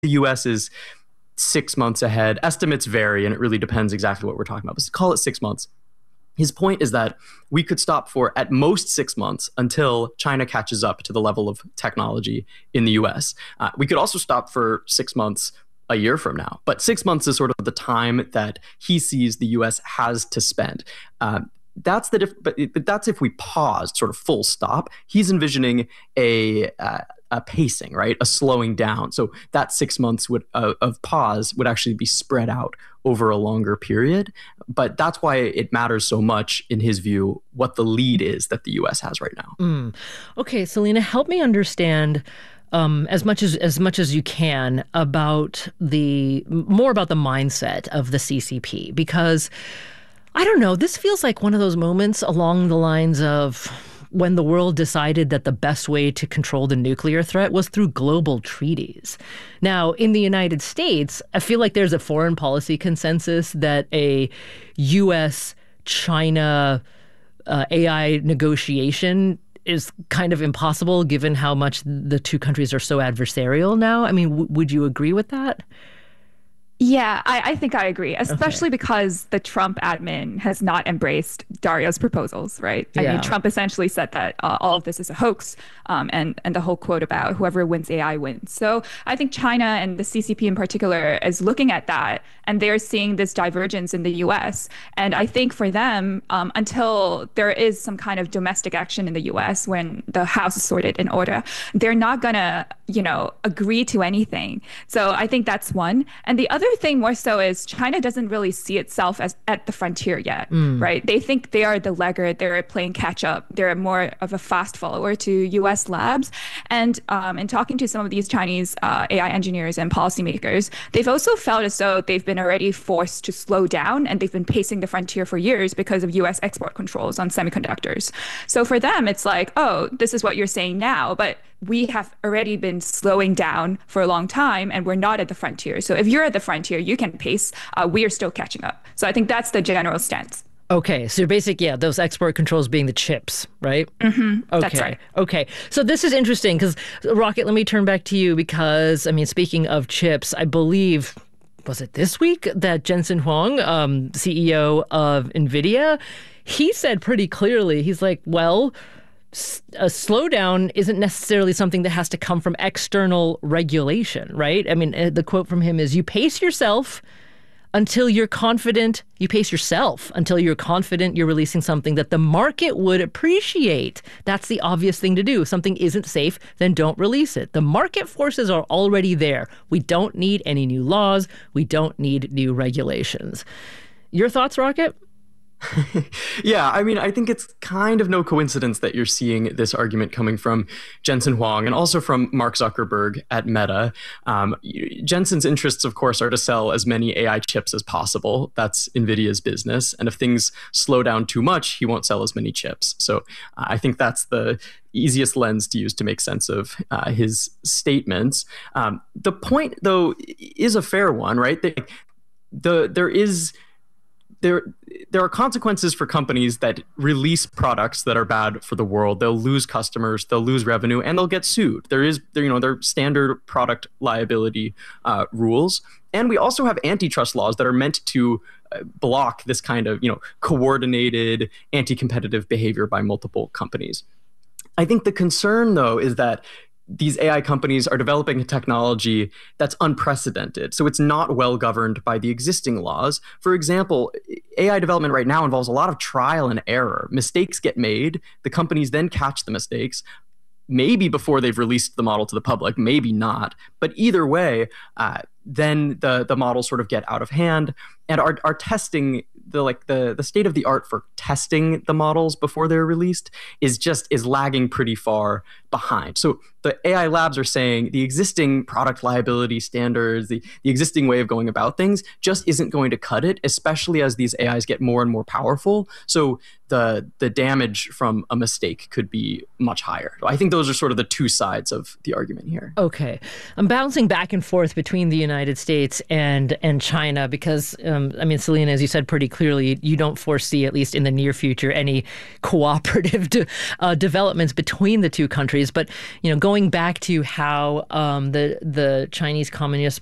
the US is 6 months ahead. Estimates vary, and it really depends exactly what we're talking about. But call it 6 months. His point is that we could stop for at most 6 months until China catches up to the level of technology in the US. We could also stop for 6 months a year from now. But 6 months is sort of the time that he sees the US has to spend. But that's if we paused, sort of full stop. He's envisioning a pacing, right? A slowing down. So that 6 months of pause would actually be spread out over a longer period. But that's why it matters so much, in his view, what the lead is that the U.S. has right now. Okay, Selena, help me understand as much as you can about more about the mindset of the CCP, because I don't know, this feels like one of those moments along the lines of when the world decided that the best way to control the nuclear threat was through global treaties. Now, in the United States, I feel like there's a foreign policy consensus that a U.S.-China AI negotiation is kind of impossible given how much the two countries are so adversarial now. I mean, would you agree with that? Yeah, I think I agree, especially because the Trump admin has not embraced Dario's proposals, right? I mean, Trump essentially said that all of this is a hoax, and the whole quote about whoever wins AI wins. So I think China and the CCP in particular is looking at that, and they're seeing this divergence in the US. And I think for them, until there is some kind of domestic action in the US when the House is sorted in order, they're not going to, agree to anything. So I think that's one. And the other thing more so is China doesn't really see itself as at the frontier yet, right? They think they are the laggard. They're playing catch up. They're more of a fast follower to US labs. And in talking to some of these Chinese AI engineers and policymakers, they've also felt as though they've been already forced to slow down, and they've been pacing the frontier for years because of US export controls on semiconductors. So for them, it's like, oh, this is what you're saying now, but we have already been slowing down for a long time, and we're not at the frontier. So if you're at the frontier, you can pace. We are still catching up. So I think that's the general stance. Okay, so those export controls being the chips, right? Mm-hmm. Okay. That's right. Okay, so this is interesting because, Rocket, let me turn back to you because, I mean, speaking of chips, I believe, was it this week that Jensen Huang, CEO of NVIDIA, he said pretty clearly, he's like, well, a slowdown isn't necessarily something that has to come from external regulation, right? I mean, the quote from him is, you pace yourself until you're confident, you're releasing something that the market would appreciate. That's the obvious thing to do. If something isn't safe, then don't release it. The market forces are already there. We don't need any new laws. We don't need new regulations. Your thoughts, Rocket? Yeah, I mean, I think it's kind of no coincidence that you're seeing this argument coming from Jensen Huang and also from Mark Zuckerberg at Meta. Jensen's interests, of course, are to sell as many AI chips as possible. That's NVIDIA's business. And if things slow down too much, he won't sell as many chips. So I think that's the easiest lens to use to make sense of his statements. The point, though, is a fair one, right? There are consequences for companies that release products that are bad for the world. They'll lose customers, they'll lose revenue, and they'll get sued. There are standard product liability rules. And we also have antitrust laws that are meant to block this kind of, coordinated anti-competitive behavior by multiple companies. I think the concern, though, is that these AI companies are developing a technology that's unprecedented. So it's not well governed by the existing laws. For example, AI development right now involves a lot of trial and error. Mistakes get made. The companies then catch the mistakes, maybe before they've released the model to the public, maybe not. But either way, then the models sort of get out of hand, and our testing, the state of the art for testing the models before they're released is lagging pretty far behind. So the AI labs are saying the existing product liability standards, the existing way of going about things just isn't going to cut it, especially as these AIs get more and more powerful. So the damage from a mistake could be much higher. So I think those are sort of the two sides of the argument here. Okay. I'm bouncing back and forth between the United States and China? Because, I mean, Selena, as you said pretty clearly, you don't foresee, at least in the near future, any cooperative developments between the two countries. But, going back to how the Chinese Communist